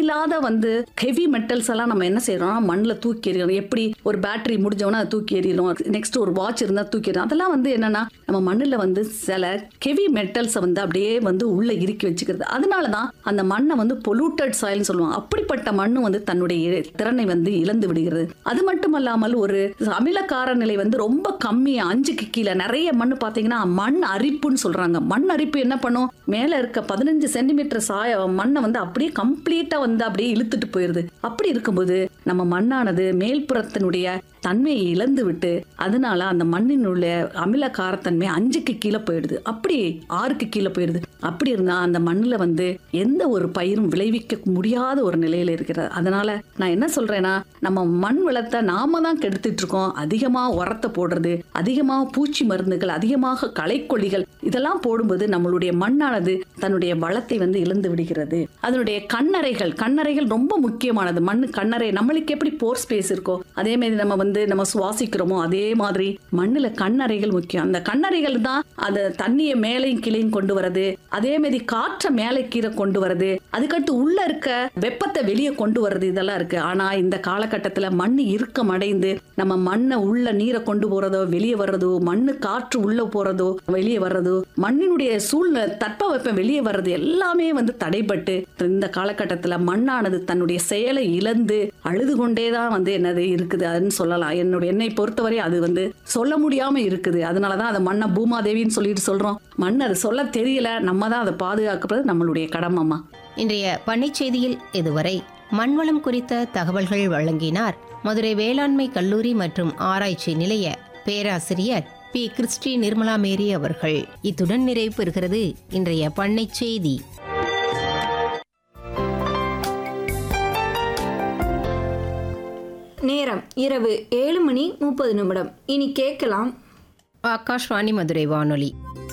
தேவையில்லாத வந்து heavy metals எல்லாம் நம்ம என்ன செய்யறோம்னா மண்ணில் தூக்கி எறியணும். எப்படி ஒரு பேட்டரி முடிஞ்சவொன்னா அதை தூக்கி எறியணும், நெக்ஸ்ட் ஒரு வாட்ச் இருந்தா தூக்கி எறியணும். அதெல்லாம் வந்து என்னன்னா நம்ம மண்ணில் வந்து சில ஹெவி மெட்டல்ஸை வந்து அப்படியே வந்து உள்ள இறுக்கி வச்சுக்கிறது. அதனாலதான் அந்த மண்ணை வந்து பொல்யூட்டட் சாயில்னு சொல்லுவாங்க. அப்படிப்பட்ட மண்ணு வந்து தன்னுடைய திறனை வந்து இழந்து விடுகிறது. அது மட்டுமல்லாமல் ஒரு அமிலக்கார நிலை வந்து ரொம்ப கம்மி, 5க்கு கீழே நிறைய மண் பாத்தீங்கன்னா மண் அரிப்புன்னு சொல்றாங்க. மண் அரிப்பு என்ன பண்ணும், மேல இருக்க 15 சென்டிமீட்டர் மண்ணை வந்து அப்படியே கம்ப்ளீட்டா வந்து அப்படியே இழுத்துட்டு போயிருது. அப்படி இருக்கும்போது நம்ம மண்ணானது மேல்புறத்தினுடைய தன்மையை இழந்து விட்டு அதனால அந்த மண்ணினுடைய அமில காரத்தன்மை 5க்கு கீழே போயிடுது, அப்படி 6க்கு கீழே போயிடுது. அப்படி இருந்தா அந்த மண்ணுல வந்து எந்த ஒரு பயிரும் விளைவிக்க முடியாத ஒரு நிலையில இருக்கிறது. அதனால நான் என்ன சொல்றேன்னா, நம்ம மண் வளத்தை நாம தான் கெடுத்துட்டு இருக்கோம். அதிகமா உரத்தை போடுறது, அதிகமாக பூச்சி மருந்துகள், அதிகமாக களைக்கொல்லிகள் இதெல்லாம் போடும்போது நம்மளுடைய மண்ணானது தன்னுடைய வளத்தை வந்து இழந்து விடுகிறது. அதனுடைய கண்ணறைகள் ரொம்ப முக்கியமானது. மண் கண்ணறை நம்மளுக்கு எப்படி போர் ஸ்பேஸ் இருக்கோ அதே மாதிரி நம்ம வந்து நம்ம சுவாசிக்கிறோமோ அதே மாதிரி மண்ணுல கண்ணறைகள் முக்கியம். அந்த கண்ணறைகள் தான் அந்த தண்ணியை மேலையும் கீழையும் கொண்டு வரது, அதே மாதிரி காற்றை மேலே கீழே கொண்டு வரது, அதுக்கடுத்து உள்ள இருக்க வெப்பத்தை வெளியே கொண்டு வர்றது, இதெல்லாம் இருக்கு. ஆனா இந்த காலகட்டத்துல மண் இறுக்கம் அடைந்து நம்ம மண்ணை உள்ள நீரை கொண்டு போறதோ வெளியே வர்றதோ, மண்ணு காற்று உள்ள போறதோ வெளியே வர்றதோ, மண்ணினுடைய சூழ்நிலை தட்பவெப்பம் வெளியே வர்றது எல்லாமே வந்து தடைபட்டு இந்த காலகட்டத்துல மண்ணானது தன்னுடைய செயலை இழந்து அழுது கொண்டேதான் வந்து என்னது இருக்குது அதுன்னு சொல்லலாம். என்னை பொறுத்தவரை அது வந்து சொல்ல முடியாம இருக்குது. அதனாலதான் அதை மண்ணை பூமாதேவின்னு சொல்லிட்டு சொல்றோம். மண் அது சொல்ல தெரியல, நம்ம தான் அதை பாதுகாக்கிறது நம்மளுடைய கடமைமா. இன்றைய பண்ணைச் செய்தியில் இதுவரை மண்வளம் குறித்த தகவல்கள் வழங்கினார் மதுரை வேளாண்மை கல்லூரி மற்றும் ஆராய்ச்சி நிலைய பேராசிரியர் பி. கிறிஸ்டி நிர்மலா மேரி அவர்கள். இத்துடன் நிறைவு பெறுகிறது இன்றைய பண்ணைச் செய்தி. நேரம் இரவு 7:30. இனி கேட்கலாம் ஆகாஷ்வாணி மதுரை வானொலி.